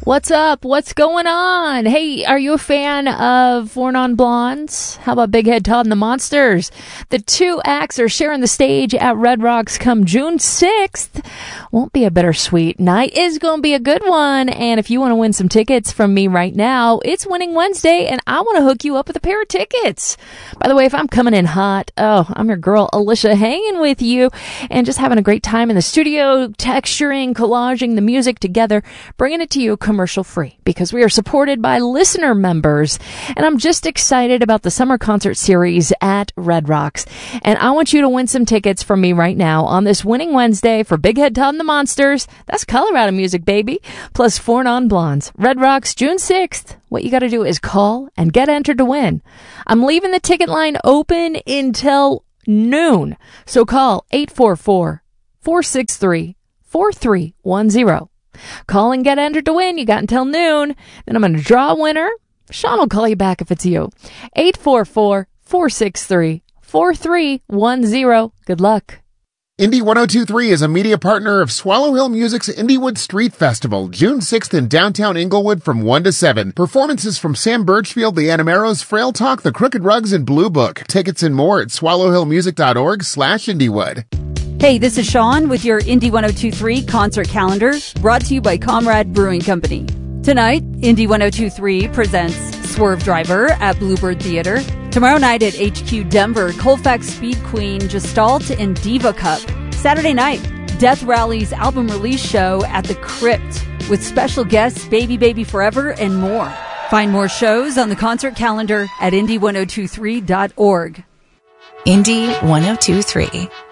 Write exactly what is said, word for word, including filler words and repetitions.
What's up? What's going on? Hey, are you a fan of Four Non Blondes? How about Big Head Todd and the Monsters? The two acts are sharing the stage at Red Rocks come June sixth. Won't be a bittersweet night. Is going to be a good one. And if you want to win some tickets from me right now, it's Winning Wednesday, and I want to hook you up with a pair of tickets. By the way, if I'm coming in hot, oh, I'm your girl, Alicia, hanging with you and just having a great time in the studio, texturing, collaging the music together, bringing it to you commercial free because we are supported by listener members. And I'm just excited about the summer concert series at Red Rocks. And I want you to win some tickets from me right now on this Winning Wednesday for Big Head Todd and the Monsters. That's Colorado music, baby. Plus Four Non Blondes. Red Rocks, June sixth. What you got to do is call and get entered to win. I'm leaving the ticket line open until noon. So call eight four four, four six three, four three one zero. Call and get entered to win. You got until noon. Then I'm going to draw a winner. Sean will call you back if it's you. eight four four, four six three, four three one zero. Good luck. Indie one oh two point three is a media partner of Swallow Hill Music's Indiewood Street Festival, June sixth in downtown Inglewood from one to seven. Performances from Sam Birchfield, the Animeros, Frail Talk, the Crooked Rugs, and Blue Book. Tickets and more at swallowhillmusic.org slash Indiewood. Hey, this is Sean with your Indie one oh two point three concert calendar, brought to you by Comrade Brewing Company. Tonight, Indie one oh two point three presents Swerve Driver at Bluebird Theater. Tomorrow night at H Q Denver, Colfax Speed Queen, Gestalt, and Diva Cup. Saturday night, Death Rally's album release show at the Crypt with special guests Baby Baby Forever and more. Find more shows on the concert calendar at indie one oh two three dot org. Indie one oh two point three.